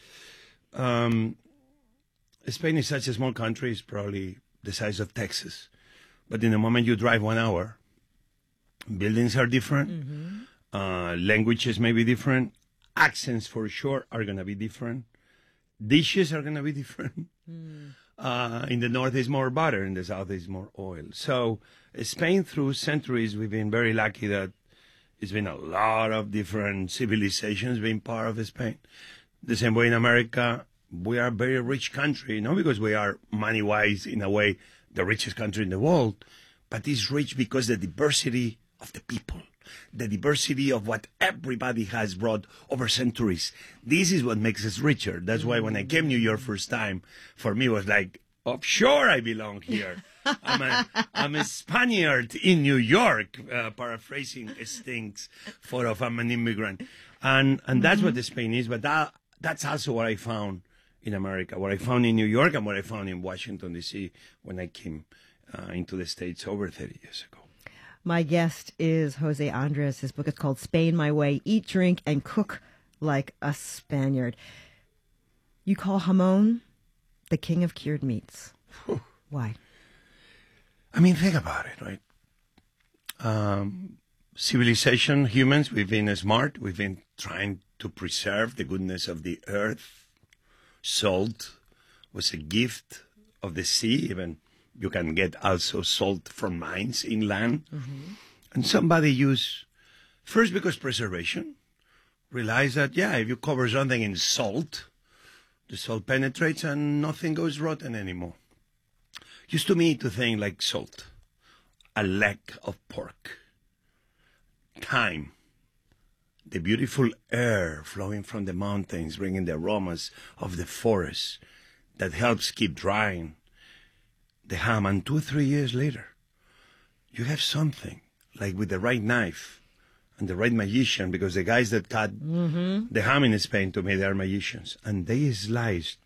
Um, Spain is such a small country, it's probably the size of Texas. But in the moment you drive one hour, buildings are different, mm-hmm. uh, languages may be different, accents for sure are going to be different, dishes are going to be different. Mm. Uh, in the north is more butter, in the south is more oil. So Spain, through centuries, we've been very lucky that it's been a lot of different civilizations being part of Spain. The same way in America, we are a very rich country, not because we are money-wise, in a way, the richest country in the world, but it's rich because the diversity of the people, the diversity of what everybody has brought over centuries. This is what makes us richer. That's why when I came to New York first time, for me it was like, oh, sure I belong here. I'm a, I'm a Spaniard in New York, uh, paraphrasing Sting's photo of I'm an immigrant. And and that's mm-hmm. what the Spain is, but that that's also what I found in America, what I found in New York and what I found in Washington, D C when I came uh, into the States over thirty years ago. My guest is Jose Andres. His book is called Spain My Way, Eat, Drink, and Cook Like a Spaniard. You call jamón the king of cured meats. Whew. Why? I mean, think about it, right? Um, civilization, humans, we've been smart. We've been trying to preserve the goodness of the earth. Salt was a gift of the sea. Even you can get also salt from mines inland. Mm-hmm. And somebody used, first because preservation, realized that, yeah, if you cover something in salt, the salt penetrates and nothing goes rotten anymore. Used to me to think like salt, a leg of pork, thyme, the beautiful air flowing from the mountains, bringing the aromas of the forest that helps keep drying the ham. And two or three years later, you have something like with the right knife and the right magician, because the guys that cut mm-hmm. the ham in Spain, to me, they are magicians. And they slice,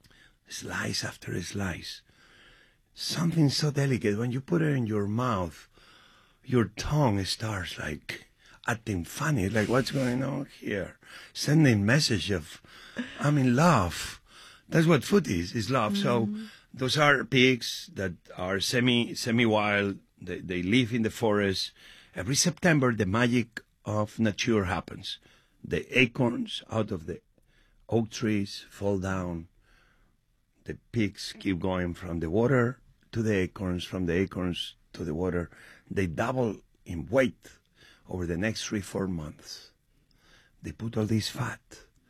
slice after slice. Something so delicate. When you put it in your mouth, your tongue starts like acting funny, like what's going on here? Sending message of, I'm in love. That's what food is, is love. Mm. So those are pigs that are semi, semi-wild. They, they live in the forest. Every September, the magic of nature happens. The acorns out of the oak trees fall down. The pigs keep going from the water to the acorns, from the acorns to the water. They double in weight over the next three, four months. They put all this fat.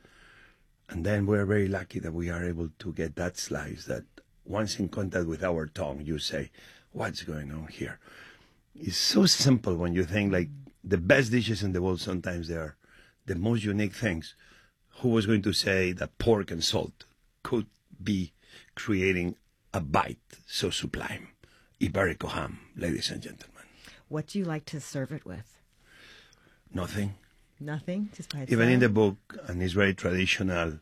And then we're very lucky that we are able to get that slice that once in contact with our tongue, you say, what's going on here? It's so simple when you think like the best dishes in the world, sometimes they are the most unique things. Who was going to say that pork and salt could be creating a bite so sublime? Iberico ham, ladies and gentlemen. What do you like to serve it with? Nothing. Nothing? Just by itself? Even in the book, and it's very traditional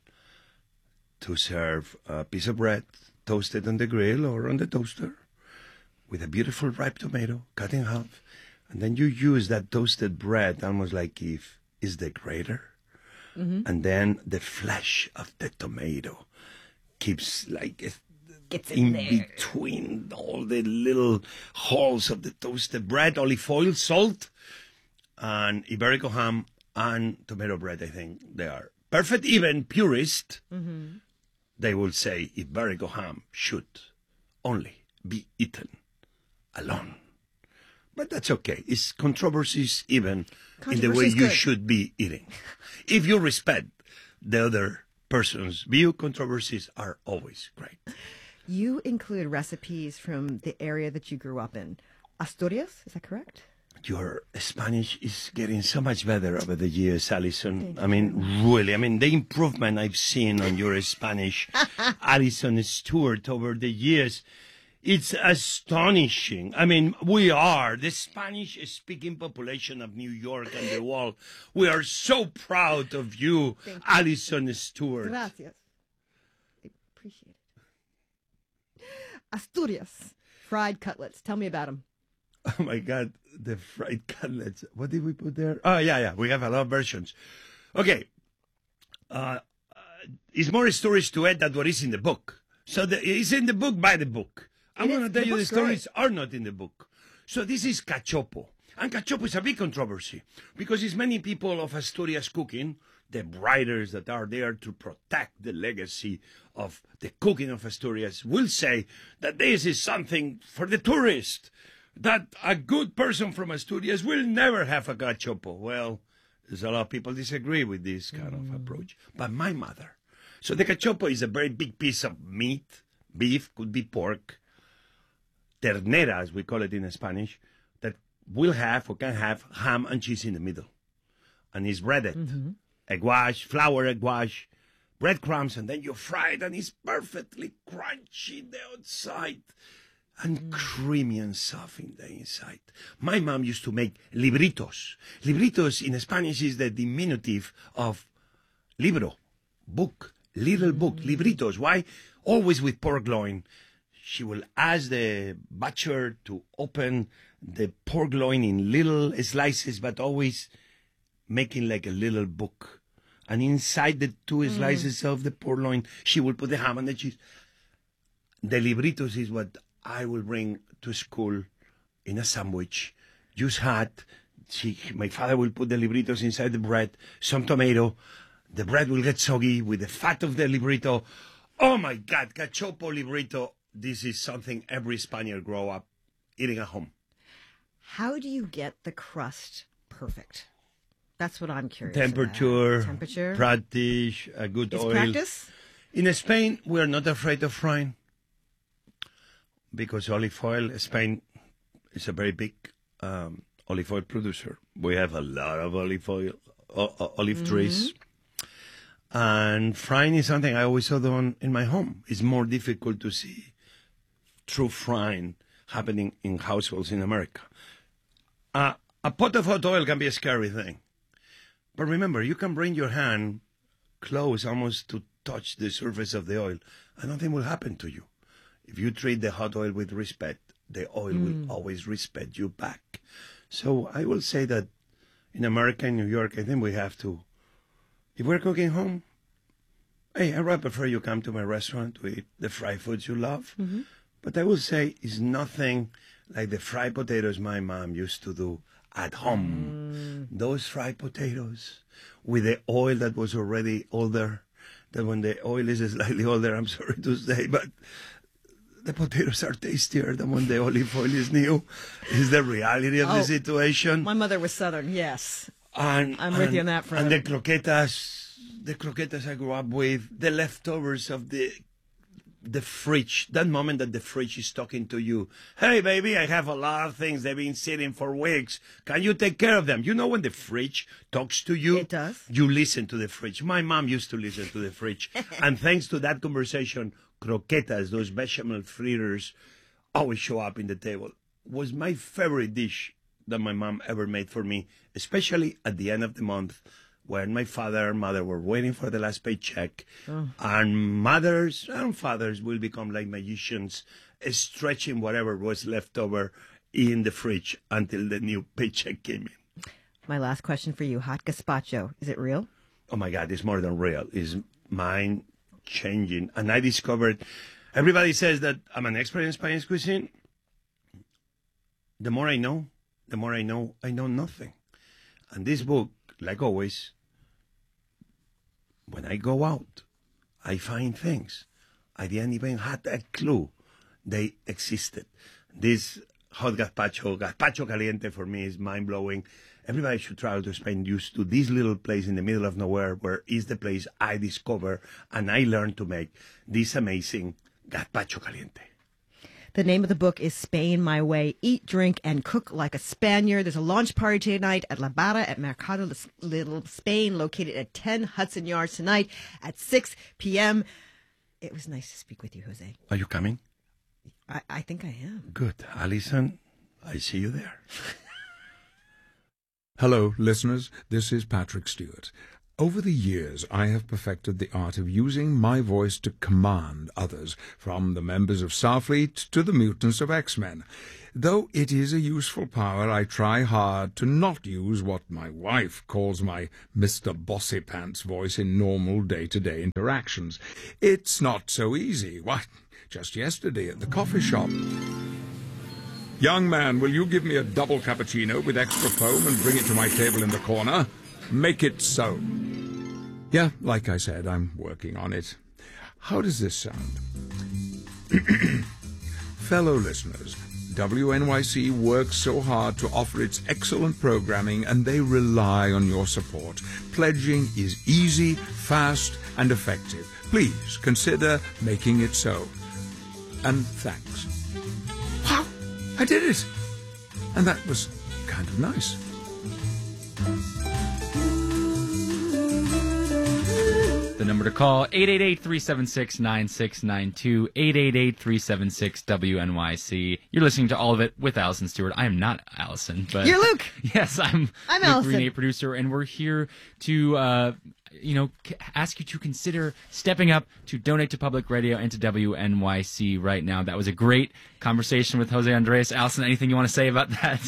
to serve a piece of bread toasted on the grill or on the toaster with a beautiful ripe tomato cut in half. And then you use that toasted bread almost like if it's the grater. Mm-hmm. And then the flesh of the tomato keeps like Gets in, in between all the little holes of the toasted bread, olive oil, salt, and Iberico ham and tomato bread. I think they are perfect. Even purists, mm-hmm. they will say Iberico ham should only be eaten alone. But that's okay. It's controversies even in the way you good. should be eating. If you respect the other person's view, controversies are always great. You include recipes from the area that you grew up in. Asturias, is that correct? Your Spanish is getting so much better over the years, Alison. I mean, really. I mean, the improvement I've seen on your Spanish, Alison Stewart, over the years. It's astonishing. I mean, we are the Spanish-speaking population of New York and the world. We are so proud of you, you. Alison Stewart. Gracias. I appreciate it. Asturias, fried cutlets. Tell me about them. Oh, my God, the fried cutlets. What did we put there? Oh, yeah, yeah. We have a lot of versions. Okay. Uh, uh, it's more stories to it than what is in the book. So the, it's in the book by the book. I'm going to tell you the stories great. Are not in the book. So this is cachopo. And cachopo is a big controversy because it's many people of Asturias cooking, the writers that are there to protect the legacy of the cooking of Asturias, will say that this is something for the tourist, that a good person from Asturias will never have a cachopo. Well, there's a lot of people disagree with this kind mm. of approach. But my mother. So the cachopo is a very big piece of meat, beef, could be pork, ternera, as we call it in Spanish, that will have or can have ham and cheese in the middle. And it's breaded. Mm-hmm. Egg wash, flour egg wash, breadcrumbs, and then you fry it, and it's perfectly crunchy the outside and mm. creamy and soft in the inside. My mom used to make libritos. Libritos in Spanish is the diminutive of libro, book, little mm. book, libritos. Why? Always with pork loin. She will ask the butcher to open the pork loin in little slices, but always making like a little book. And inside the two mm. slices of the pork loin, she will put the ham and the cheese. The libritos is what I will bring to school in a sandwich, just hot. She, my father will put the libritos inside the bread, some tomato. The bread will get soggy with the fat of the librito. Oh my God, cachopo librito. This is something every Spaniard grow up eating at home. How do you get the crust perfect? That's what I'm curious Temperature, about. Temperature, practice, a good is oil. Practice? In Spain, we are not afraid of frying because olive oil, Spain is a very big um, olive oil producer. We have a lot of olive oil, o- olive mm-hmm. trees. And frying is something I always saw done in my home. It's more difficult to see true frying happening in households in America. Uh, a pot of hot oil can be a scary thing. But remember, you can bring your hand close almost to touch the surface of the oil, and nothing will happen to you. If you treat the hot oil with respect, the oil mm. will always respect you back. So I will say that in America, in New York, I think we have to, if we're cooking home, hey, I would prefer you come to my restaurant to eat the fried foods you love. Mm-hmm. But I will say it's nothing like the fried potatoes my mom used to do at home. Mm. Those fried potatoes with the oil that was already older, that when the oil is slightly older, I'm sorry to say, but the potatoes are tastier than when the olive oil is new. Is the reality of oh, the situation. My mother was Southern, yes. And, I'm with and, you on that front. And the croquetas, the croquetas I grew up with, the leftovers of the the fridge, that moment that the fridge is talking to you. Hey, baby, I have a lot of things. They've been sitting for weeks. Can you take care of them? You know when the fridge talks to you? It does. You listen to the fridge. My mom used to listen to the fridge. And thanks to that conversation, croquetas, those bechamel fritters, always show up in the table. Was my favorite dish that my mom ever made for me, especially at the end of the month, when my father and mother were waiting for the last paycheck. Oh. And mothers and fathers will become like magicians, stretching whatever was left over in the fridge until the new paycheck came in. My last question for you, hot gazpacho, is it real? Oh my God, it's more than real. It's mind-changing. And I discovered, everybody says that I'm an expert in Spanish cuisine. The more I know, the more I know, I know nothing. And this book, like always, when I go out, I find things. I didn't even have a clue they existed. This hot gazpacho, gazpacho caliente for me is mind-blowing. Everybody should travel to Spain used to this little place in the middle of nowhere where is the place I discovered and I learned to make this amazing gazpacho caliente. The name of the book is Spain My Way, Eat, Drink, and Cook Like a Spaniard. There's a launch party tonight at La Barra at Mercado Little Spain, located at ten Hudson Yards tonight at six p.m. It was nice to speak with you, Jose. Are you coming? I, I think I am. Good. Allison, I see you there. Hello, listeners. This is Patrick Stewart. Over the years, I have perfected the art of using my voice to command others, from the members of Starfleet to the mutants of X-Men. Though it is a useful power, I try hard to not use what my wife calls my Mister Bossypants voice in normal day-to-day interactions. It's not so easy. Why, just yesterday at the coffee shop... Young man, will you give me a double cappuccino with extra foam and bring it to my table in the corner? Make it so. Yeah, like I said, I'm working on it. How does this sound? Fellow listeners, W N Y C works so hard to offer its excellent programming, and they rely on your support. Pledging is easy, fast, and effective. Please consider making it so. And thanks. Wow, I did it! And that was kind of nice. The number to call, eight eight eight, three seven six, nine six nine two, eight eight eight, three seven six, W N Y C. You're listening to All of It with Allison Stewart. I am not Allison, but... You're Luke! Yes, I'm, I'm Luke Allison. Renee, producer, and we're here to, uh, you know, c- ask you to consider stepping up to donate to public radio and to W N Y C right now. That was a great conversation with Jose Andres. Allison, anything you want to say about that?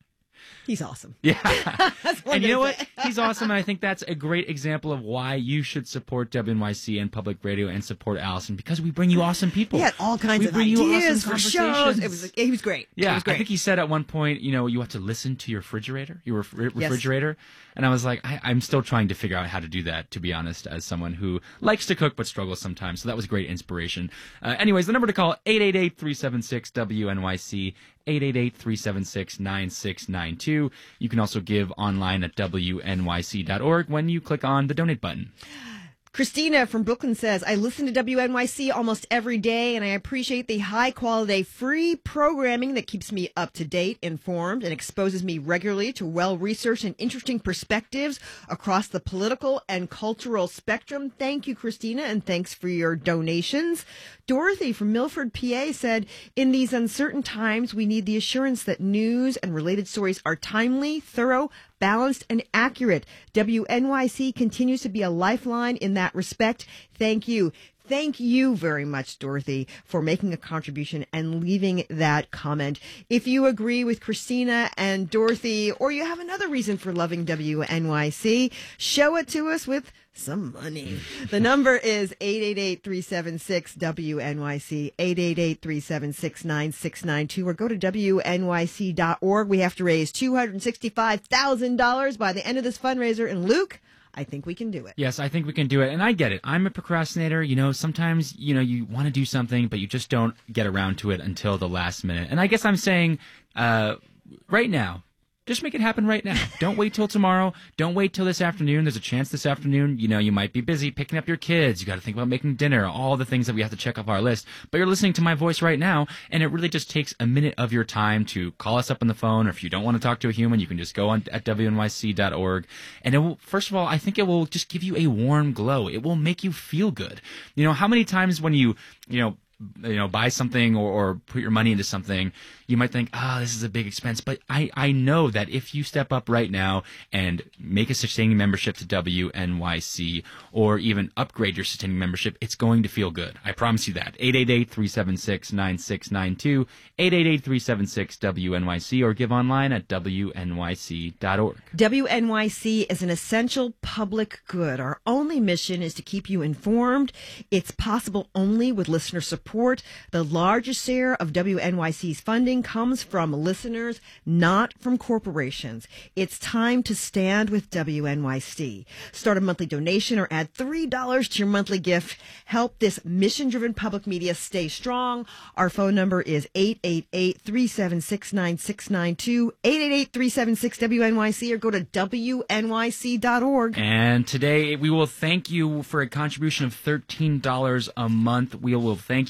He's awesome. Yeah. That's one And you to know what? say. He's awesome, and I think that's a great example of why you should support W N Y C and public radio and support Allison, because we bring you awesome people. He had all kinds we of bring you ideas awesome for shows. conversations. It was he was great. Yeah, it was great. I think he said at one point, you know, you have to listen to your refrigerator, your ref- refrigerator. And I was like, I, I'm still trying to figure out how to do that, to be honest, as someone who likes to cook but struggles sometimes. So that was great inspiration. Uh, anyways, the number to call, eight eight eight, three seven six, W N Y C, eight eight eight, three seven six, nine six nine two. You can also give online at W N Y C dot org when you click on the donate button. Christina from Brooklyn says, I listen to W N Y C almost every day, and I appreciate the high-quality free programming that keeps me up to date, informed, and exposes me regularly to well-researched and interesting perspectives across the political and cultural spectrum. Thank you, Christina, and thanks for your donations. Dorothy from Milford, P A said, in these uncertain times, we need the assurance that news and related stories are timely, thorough, balanced, and accurate. W N Y C continues to be a lifeline in that respect. Thank you. Thank you very much, Dorothy, for making a contribution and leaving that comment. If you agree with Christina and Dorothy, or you have another reason for loving W N Y C, show it to us with some money. The number is eight eight eight, three seven six, W N Y C, eight eight eight, three seven six, nine six nine two, or go to W N Y C dot org. We have to raise two hundred sixty-five thousand dollars by the end of this fundraiser. And Luke, I think we can do it. Yes, I think we can do it. And I get it. I'm a procrastinator. You know, sometimes, you know, you want to do something, but you just don't get around to it until the last minute. And I guess I'm saying, uh, right now, just make it happen right now. Don't wait till tomorrow. Don't wait till this afternoon. There's a chance this afternoon, you know, you might be busy picking up your kids. You got to think about making dinner, all the things that we have to check off our list. But you're listening to my voice right now, and it really just takes a minute of your time to call us up on the phone. Or if you don't want to talk to a human, you can just go on at W N Y C dot org. And it will, first of all, I think it will just give you a warm glow. It will make you feel good. You know, how many times when you, you know, you know, buy something or, or put your money into something, you might think, ah, oh, this is a big expense. But I, I know that if you step up right now and make a sustaining membership to W N Y C, or even upgrade your sustaining membership, it's going to feel good. I promise you that. eight eight eight, three seven six, nine six nine two, eight eight eight, three seven six, W N Y C, or give online at W N Y C dot org. W N Y C is an essential public good. Our only mission is to keep you informed. It's possible only with listener support. The largest share of W N Y C's funding comes from listeners, not from corporations. It's time to stand with W N Y C. Start a monthly donation or add three dollars to your monthly gift. Help this mission-driven public media stay strong. Our phone number is eight eight eight, three seven six, nine six nine two, eight eight eight, three seven six, W N Y C, or go to W N Y C dot org. And today we will thank you for a contribution of thirteen dollars a month. We will thank you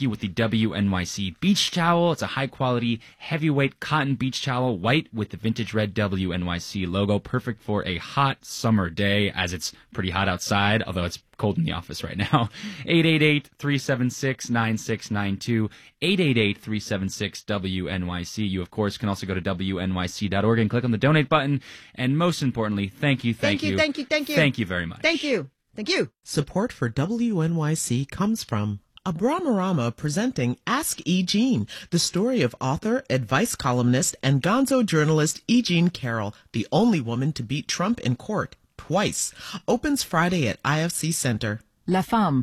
you with the W N Y C beach towel. It's a high-quality, heavyweight cotton beach towel, white with the vintage red W N Y C logo, perfect for a hot summer day, as it's pretty hot outside, although it's cold in the office right now. eight eight eight, three seven six, nine six nine two, eight eight eight, three seven six, W N Y C. You, of course, can also go to W N Y C dot org and click on the donate button. And most importantly, thank you, thank, Thank you, thank you, thank you. Thank you very much. Thank you. Thank you. Support for W N Y C comes from Abramarama presenting Ask E. Jean, the story of author, advice columnist, and gonzo journalist E. Jean Carroll, the only woman to beat Trump in court twice. Opens Friday at I F C Center. La Femme.